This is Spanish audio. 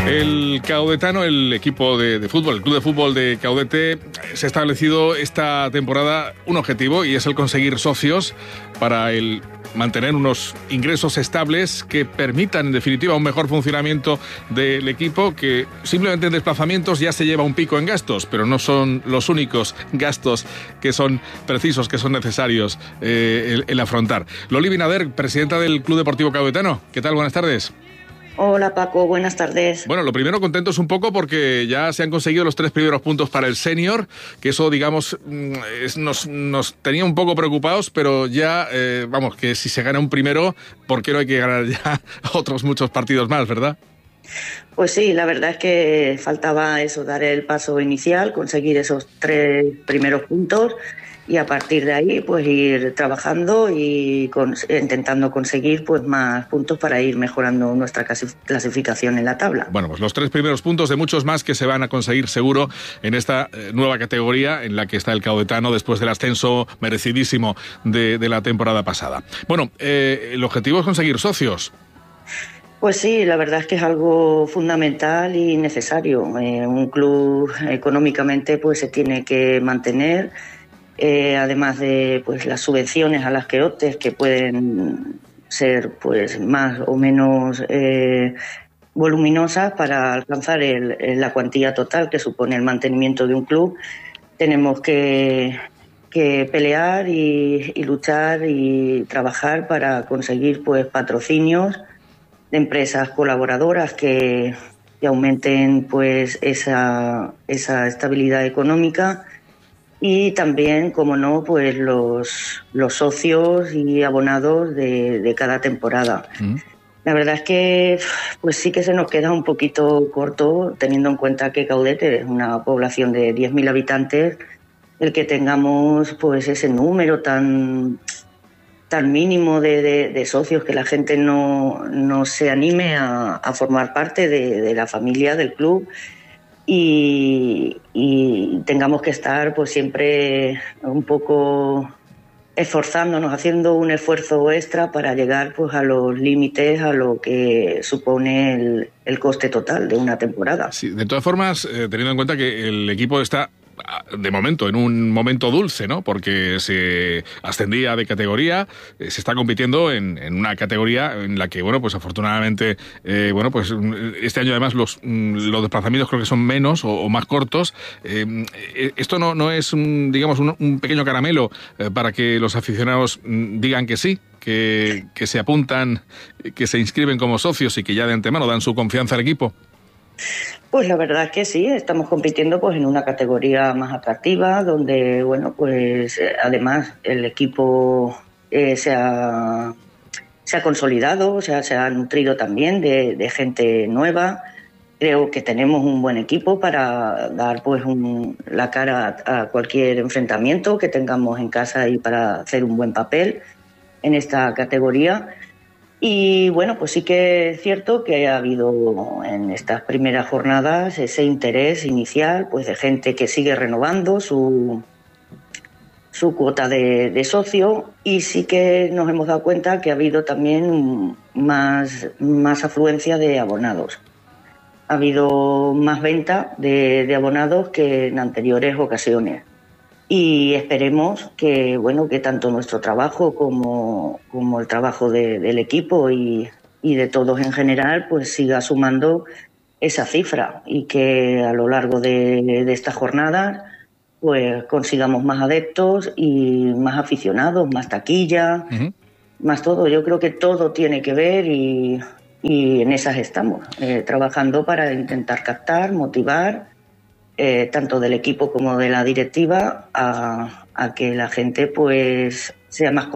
El Caudetano, el equipo de fútbol, el club de fútbol de Caudete, se ha establecido esta temporada un objetivo y es el conseguir socios para el mantener unos ingresos estables que permitan, en definitiva, un mejor funcionamiento del equipo, que simplemente en desplazamientos ya se lleva un pico en gastos, pero no son los únicos gastos que son precisos, que son necesarios el afrontar. Loli Binader, presidenta del Club Deportivo Caudetano. ¿Qué tal? Buenas tardes. Hola Paco, buenas tardes. Bueno, lo primero, contentos un poco porque ya se han conseguido los 3 primeros puntos para el senior, que eso, digamos, nos tenía un poco preocupados, pero ya, vamos, que si se gana un primero, ¿por qué no hay que ganar ya otros muchos partidos más, verdad? Pues sí, la verdad es que faltaba eso, dar el paso inicial, conseguir esos 3 primeros puntos y a partir de ahí pues ir trabajando y intentando conseguir pues más puntos para ir mejorando nuestra clasificación en la tabla. Bueno, pues los 3 primeros puntos de muchos más que se van a conseguir seguro en esta nueva categoría en la que está el Caudetano después del ascenso merecidísimo de la temporada pasada. Bueno, el objetivo es conseguir socios. Pues sí, la verdad es que es algo fundamental y necesario. Un club económicamente pues se tiene que mantener. Además de pues las subvenciones a las que optes, que pueden ser pues más o menos voluminosas para alcanzar la cuantía total que supone el mantenimiento de un club, tenemos que pelear y luchar y trabajar para conseguir pues patrocinios de empresas colaboradoras que aumenten pues esa estabilidad económica. Y también, como no, pues los socios y abonados de cada temporada. La verdad es que pues sí que se nos queda un poquito corto, teniendo en cuenta que Caudete es una población de 10.000 habitantes, el que tengamos pues ese número tan mínimo de socios, que la gente no se anime a formar parte de la familia del club. Y tengamos que estar pues siempre un poco esforzándonos, haciendo un esfuerzo extra para llegar pues a los límites, a lo que supone el coste total de una temporada. Sí, de todas formas, teniendo en cuenta que el equipo está de momento en un momento dulce, ¿no? Porque se ascendía de categoría, se está compitiendo en una categoría en la que, bueno, pues afortunadamente, pues este año además los desplazamientos creo que son menos o más cortos. Esto no es un pequeño caramelo para que los aficionados digan que sí, que se apuntan, que se inscriben como socios y que ya de antemano dan su confianza al equipo. Pues la verdad es que sí, estamos compitiendo pues en una categoría más atractiva, donde bueno pues además el equipo se ha consolidado, o sea, se ha nutrido también de gente nueva. Creo que tenemos un buen equipo para dar pues la cara a cualquier enfrentamiento que tengamos en casa y para hacer un buen papel en esta categoría. Y bueno, pues sí que es cierto que ha habido en estas primeras jornadas ese interés inicial pues de gente que sigue renovando su cuota de socio, y sí que nos hemos dado cuenta que ha habido también más afluencia de abonados. Ha habido más venta de abonados que en anteriores ocasiones. Y esperemos que tanto nuestro trabajo como el trabajo del equipo y de todos en general pues siga sumando esa cifra, y que a lo largo de estas jornadas pues consigamos más adeptos y más aficionados, más taquilla, más todo. Yo creo que todo tiene que ver y en esas estamos, trabajando para intentar captar, motivar, tanto del equipo como de la directiva, a que la gente pues sea más